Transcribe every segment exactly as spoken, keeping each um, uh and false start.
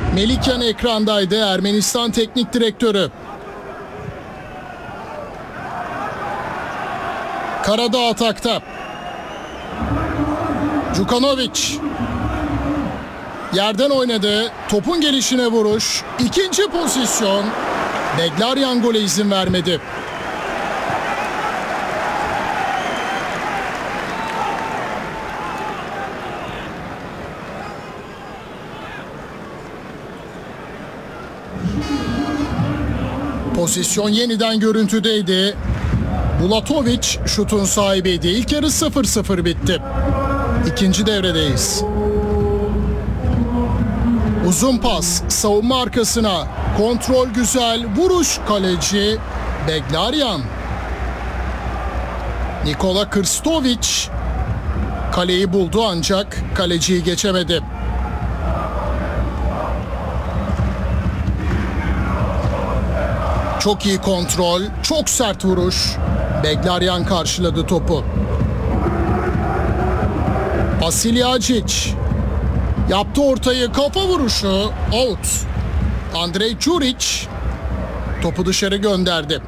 Melikyan ekrandaydı, Ermenistan teknik direktörü. Karadağ atakta. Djukanovic yerden oynadı. Topun gelişine vuruş. İkinci pozisyon. Beglaryan gole izin vermedi. Pozisyon yeniden görüntüdeydi. Bulatovic şutun sahibiydi. İlk yarı sıfır sıfır bitti. İkinci devredeyiz. Uzun pas, savunma arkasına. Kontrol güzel, vuruş kaleci Beglaryan. Nikola Krstovic kaleyi buldu ancak kaleciyi geçemedi. Çok iyi kontrol, çok sert vuruş. Beglaryan karşıladı topu. Vasiljacic yaptı ortayı, kafa vuruşu, out. Andrej Đurić topu dışarı gönderdi.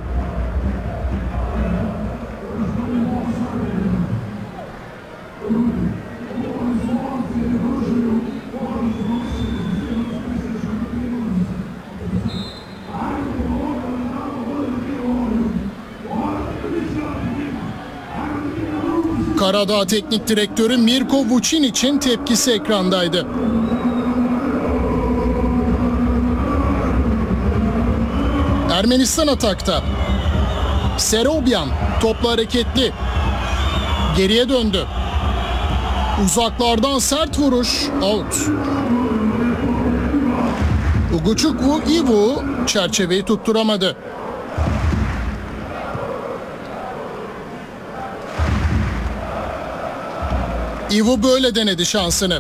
Karadağ teknik direktörü Mirko Vučić'in tepkisi ekrandaydı. Ermenistan atakta. Serobian topla hareketli. Geriye döndü. Uzaklardan sert vuruş, out. Uguchukwu Ivo çerçeveyi tutturamadı. Ivo böyle denedi şansını.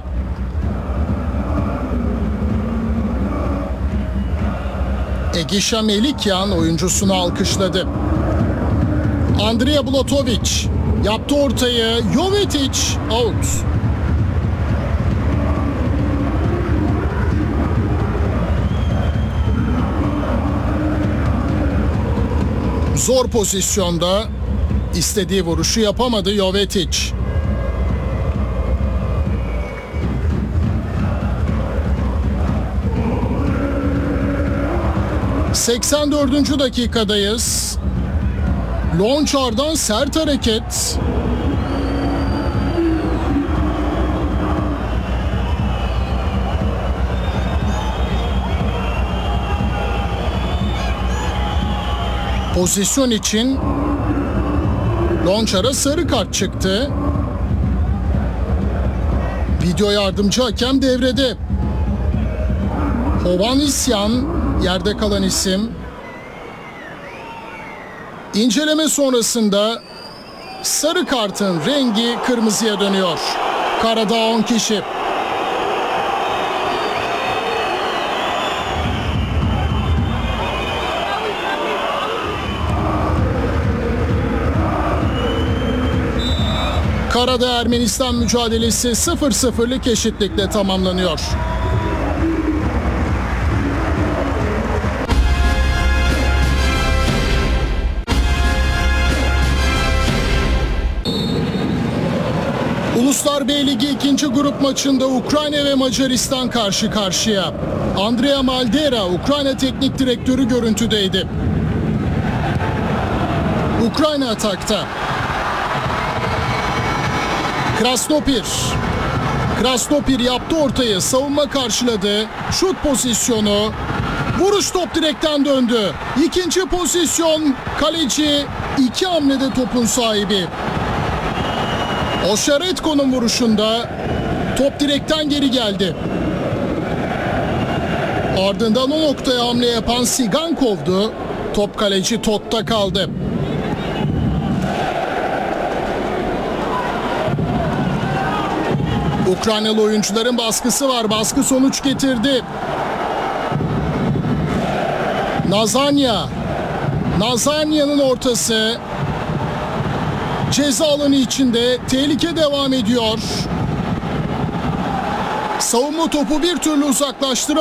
Egisha Melikyan oyuncusunu alkışladı. Andrea Bulatovic yaptı ortayı. Jovetic out. Zor pozisyonda istediği vuruşu yapamadı Jovetic. seksen dördüncü dakikadayız. Lonçar'dan sert hareket. Pozisyon için Lonçar'a sarı kart çıktı. Video yardımcı hakem devrede. Hovanesyan yerde kalan isim. İnceleme sonrasında sarı kartın rengi kırmızıya dönüyor. Karadağ on kişi. Karadağ Ermenistan mücadelesi sıfır sıfırlık eşitlikle tamamlanıyor. Uluslar B Ligi ikinci grup maçında Ukrayna ve Macaristan karşı karşıya. Andrea Maldera, Ukrayna teknik direktörü görüntüdeydi. Ukrayna atakta. Krasnopir. Krasnopir yaptı ortayı, savunma karşıladı. Şut pozisyonu. Vuruş, top direkten döndü. İkinci pozisyon, kaleci iki hamlede topun sahibi. Osharetko'nun vuruşunda top direkten geri geldi. Ardından o noktaya hamle yapan Sigankov'du. Top kaleci Tott'ta kaldı. Ukraynalı oyuncuların baskısı var. Baskı sonuç getirdi. Nazanya. Nazanya'nın ortası. Ceza alanı içinde tehlike devam ediyor. Savunma topu bir türlü uzaklaştıramıyor.